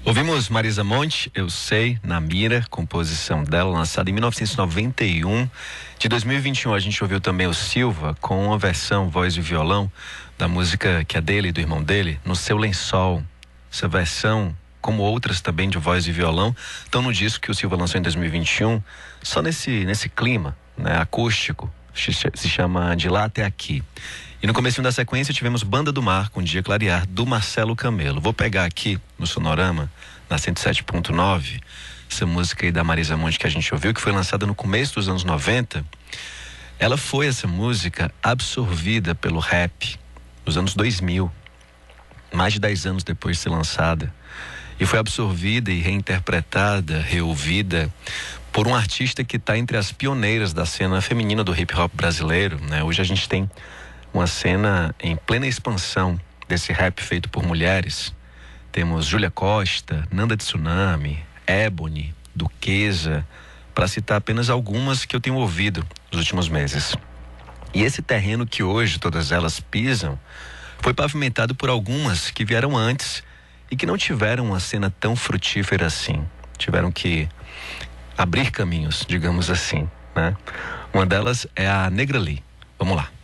Ouvimos Marisa Monte, Eu Sei, Na Mira, composição dela, lançada em 1991. De 2021 a gente ouviu também o Silva com uma versão voz e violão da música que é dele e do irmão dele, No Seu Lençol. Essa versão, como outras também de voz e violão, estão no disco que o Silva lançou em 2021, só nesse clima, né, acústico, se chama De Lá Até Aqui. E no comecinho da sequência tivemos Banda do Mar com Dia Clarear, do Marcelo Camelo. Vou pegar aqui no Sonorama, na 107.9, essa música aí da Marisa Monte que a gente ouviu, que foi lançada no começo dos anos 90. Ela foi, essa música, absorvida pelo rap nos anos 2000, mais de 10 anos depois de ser lançada. E foi absorvida e reinterpretada, reouvida por um artista que está entre as pioneiras da cena feminina do hip hop brasileiro, né? Hoje a gente tem uma cena em plena expansão desse rap feito por mulheres. Temos Júlia Costa, Nanda Tsunami, Ebony, Duquesa, para citar apenas algumas que eu tenho ouvido nos últimos meses. E esse terreno que hoje todas elas pisam foi pavimentado por algumas que vieram antes e que não tiveram uma cena tão frutífera assim. Tiveram que abrir caminhos, digamos assim, né? Uma delas é a Negra Lee. Vamos lá.